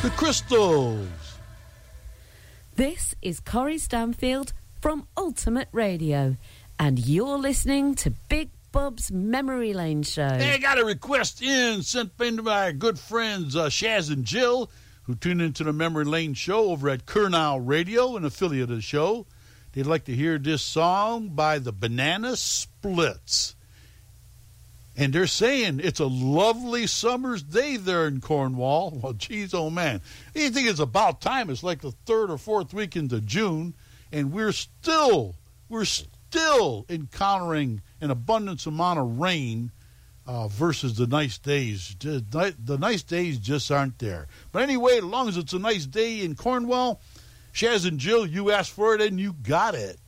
The Crystals. This is Corrie Stanfield from Ultimate Radio, and you're listening to Big Bob's Memory Lane Show. Hey, I got a request sent in by our good friends Shaz and Jill, who tune into the Memory Lane Show over at Kurnow Radio, an affiliate of the show. They'd like to hear this song by the Banana Splits. And they're saying it's a lovely summer's day there in Cornwall. Well, geez, oh, man. You think it's about time. It's like the third or fourth week into June, and we're still encountering an abundance amount of rain versus the nice days. The nice days just aren't there. But anyway, as long as it's a nice day in Cornwall, Shaz and Jill, you asked for it and you got it.